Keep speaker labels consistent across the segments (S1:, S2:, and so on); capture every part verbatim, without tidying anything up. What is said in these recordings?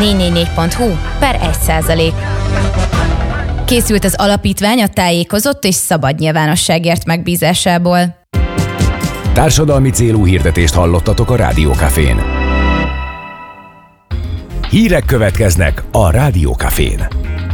S1: négy négy négy pont hu per egy százalék. Készült az alapítvány a tájékozott és szabad nyilvánosságért megbízásából.
S2: Társadalmi célú hirdetést hallottatok a Rádió Cafén. Hírek következnek a Rádió Cafén.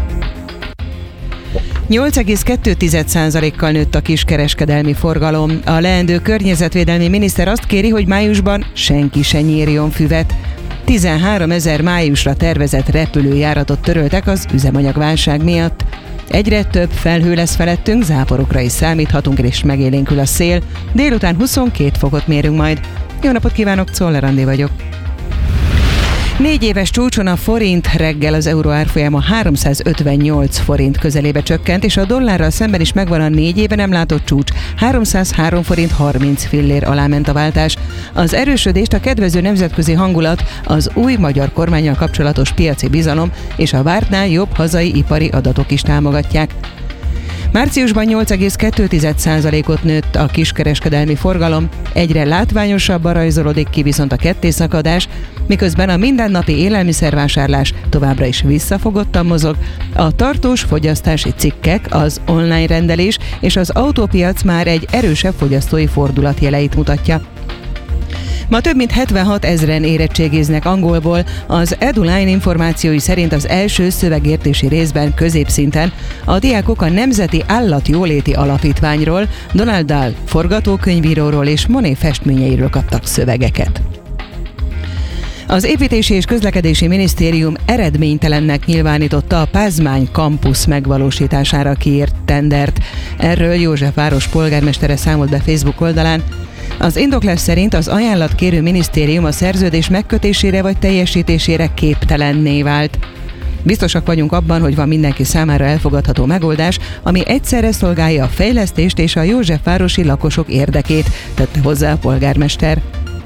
S3: nyolc egész kettő százalékkal nőtt a kiskereskedelmi forgalom. A leendő környezetvédelmi miniszter azt kéri, hogy májusban senki se nyírjon füvet. tizenháromezer májusra tervezett repülőjáratot töröltek az üzemanyagválság miatt. Egyre több felhő lesz felettünk, záporokra is számíthatunk, és megélénkül a szél. Délután huszonkét fokot mérünk majd. Jó napot kívánok, Czoller Andi vagyok. Négy éves csúcson a forint, reggel az euró árfolyama háromszázötvennyolc forint közelébe csökkent, és a dollárral szemben is megvan a négy éve nem látott csúcs. háromszázhárom forint harminc fillér alá ment a váltás. Az erősödést a kedvező nemzetközi hangulat, az új magyar kormánnyal kapcsolatos piaci bizalom és a vártnál jobb hazai ipari adatok is támogatják. Márciusban nyolc egész kettő százalékot nőtt a kiskereskedelmi forgalom, egyre látványosabban rajzolódik ki viszont a kettészakadás, miközben a mindennapi élelmiszervásárlás továbbra is visszafogottan mozog, a tartós fogyasztási cikkek, az online rendelés és az autópiac már egy erősebb fogyasztói fordulat jeleit mutatja. Ma több mint hetvenhat ezren érettségiznek angolból. Az EduLine információi szerint az első szövegértési részben középszinten a diákok a Nemzeti Állatjóléti Alapítványról, Donald Dahl forgatókönyvíróról és Monet festményeiről kaptak szövegeket. Az Építési és Közlekedési Minisztérium eredménytelennek nyilvánította a Pázmány kampusz megvalósítására kiírt tendert. Erről Józsefváros polgármestere számolt be Facebook oldalán. Az indoklás szerint az ajánlatkérő minisztérium a szerződés megkötésére vagy teljesítésére képtelenné vált. Biztosak vagyunk abban, hogy van mindenki számára elfogadható megoldás, ami egyszerre szolgálja a fejlesztést és a józsefvárosi lakosok érdekét, tette hozzá a polgármester.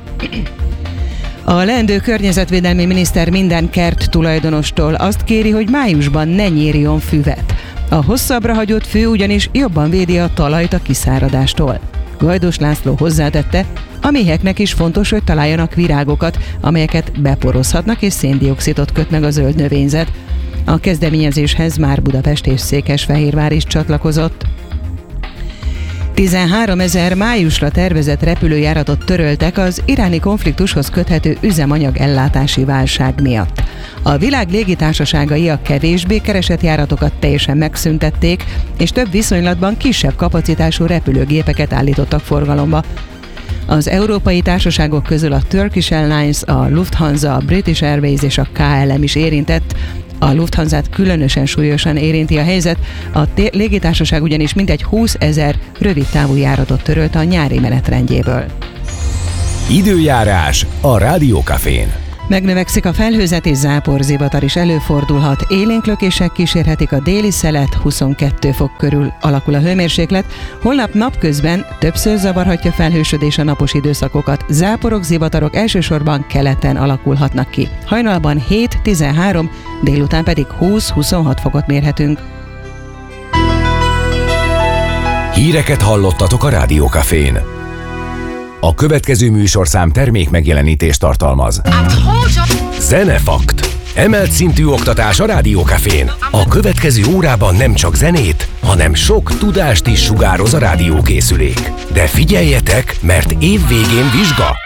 S3: A leendő környezetvédelmi miniszter minden kert tulajdonostól azt kéri, hogy májusban ne nyírjon füvet. A hosszabbra hagyott fű ugyanis jobban védi a talajt a kiszáradástól. Gajdos László hozzátette, a méheknek is fontos, hogy találjanak virágokat, amelyeket beporozhatnak és széndioxidot köt meg a zöld növényzet. A kezdeményezéshez már Budapest és Székesfehérvár is csatlakozott. tizenháromezer májusra tervezett repülőjáratot töröltek az iráni konfliktushoz köthető üzemanyag ellátási válság miatt. A világ légitársaságai a kevésbé keresett járatokat teljesen megszüntették, és több viszonylatban kisebb kapacitású repülőgépeket állítottak forgalomba. Az európai társaságok közül a Turkish Airlines, a Lufthansa, a British Airways és a ká el em is érintett. A Lufthansát különösen súlyosan érinti a helyzet, a t- légitársaság ugyanis mintegy húszezer rövidtávú járatot törölt a nyári menetrendjéből.
S2: Időjárás a Rádió Cafén.
S3: Megnövekszik a felhőzet és záporzivatar is előfordulhat. Élénk lökések kísérhetik a déli szelet, huszonkettő fok körül alakul a hőmérséklet. Holnap napközben többször zavarhatja felhősödés a napos időszakokat. Záporok, zivatarok elsősorban keleten alakulhatnak ki. Hajnalban hét tizenhárom, délután pedig húsz-huszonhat fokot mérhetünk.
S2: Híreket hallottatok a Rádió Cafén. A következő műsorszám termék megjelenítést tartalmaz. Zenefakt. Emelt szintű oktatás a Rádió Cafén. A következő órában nem csak zenét, hanem sok tudást is sugároz a rádiókészülék. De figyeljetek, mert év végén vizsga.